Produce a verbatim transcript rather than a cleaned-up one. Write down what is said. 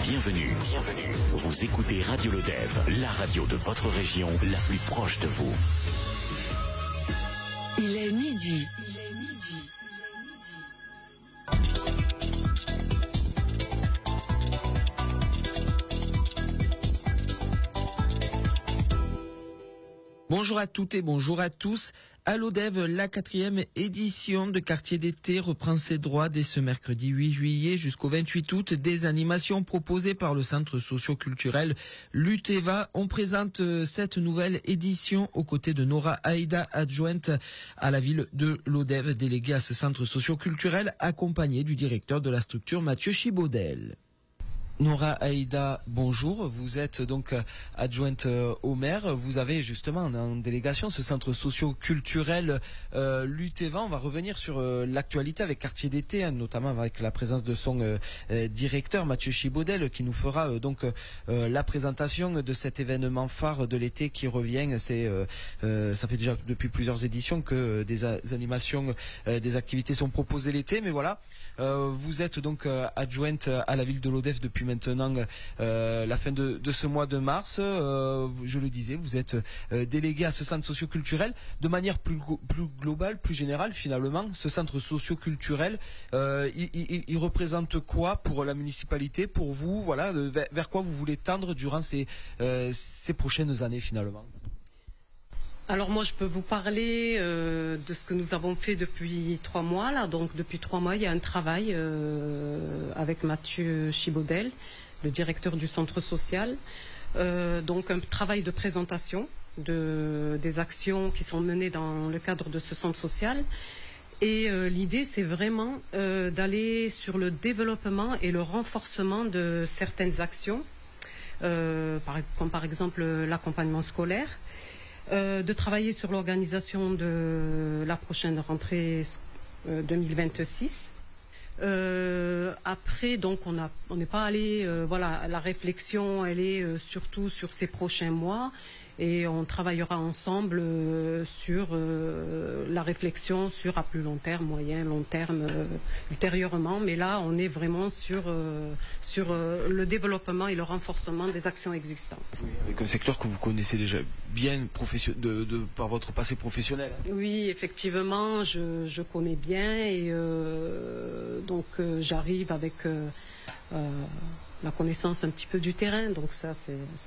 Bienvenue, bienvenue. Vous écoutez Radio Lodève, la radio de votre région, la plus proche de vous. Il est midi. Il est midi. Bonjour à toutes et bonjour à tous. À Lodève, la quatrième édition de Quartier d'été reprend ses droits dès ce mercredi huit juillet jusqu'au vingt-huit août. Des animations proposées par le centre socio-culturel Luteva. On présente cette nouvelle édition aux côtés de Nora Aïda, adjointe à la ville de Lodève, déléguée à ce centre socio-culturel, accompagnée du directeur de la structure Mathieu Chibaudel. Nora Aïda, bonjour. Vous êtes donc adjointe au maire. Vous avez justement en délégation ce centre socio-culturel euh, Luteva. On va revenir sur euh, l'actualité avec Quartier d'été, hein, notamment avec la présence de son euh, euh, directeur Mathieu Chibaudel, qui nous fera euh, donc euh, la présentation de cet événement phare de l'été qui revient. C'est euh, euh, ça fait déjà depuis plusieurs éditions que euh, des, a- des animations, euh, des activités sont proposées l'été. Mais voilà, euh, vous êtes donc euh, adjointe à la ville de Lodève depuis maintenant euh, la fin de, de ce mois de mars. Euh, je le disais, vous êtes euh, délégué à ce centre socio-culturel. De manière plus, plus globale, plus générale finalement, ce centre socio-culturel, euh, il, il, il représente quoi pour la municipalité, pour vous, voilà, de, vers, vers quoi vous voulez tendre durant ces, euh, ces prochaines années finalement? Alors moi je peux vous parler euh, de ce que nous avons fait depuis trois mois là. Donc depuis trois mois il y a un travail euh, avec Mathieu Chibaudel, le directeur du centre social. Euh, donc un travail de présentation de, des actions qui sont menées dans le cadre de ce centre social. Et euh, l'idée c'est vraiment euh, d'aller sur le développement et le renforcement de certaines actions, euh, par, comme par exemple l'accompagnement scolaire. Euh, de travailler sur l'organisation de la prochaine rentrée euh, deux mille vingt-six. Euh, après, donc, on a, on n'est pas allé, euh, voilà, la réflexion, elle est euh, surtout sur ces prochains mois, et on travaillera ensemble euh, sur euh, la réflexion sur à plus long terme, moyen, long terme, euh, ultérieurement. Mais là, on est vraiment sur euh, sur euh, le développement et le renforcement des actions existantes. Oui, avec un secteur que vous connaissez déjà bien profession- de, de, par votre passé professionnel. Oui, effectivement, je, je connais bien et euh, donc euh, j'arrive avec euh, euh, la connaissance un petit peu du terrain. Donc ça, c'est